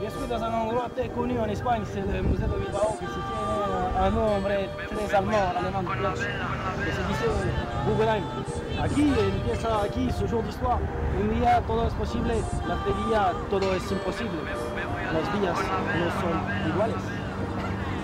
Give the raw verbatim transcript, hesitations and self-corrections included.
Yo estoy dans un endroit très connu en Espagne, c'est le musée de Bilbao, que se tiene un nombre très allemand, alemán, que se dice Guggenheim. Aquí empieza aquí su jour d'histoire. Un día todo es posible, la día todo es imposible. Los días no son iguales.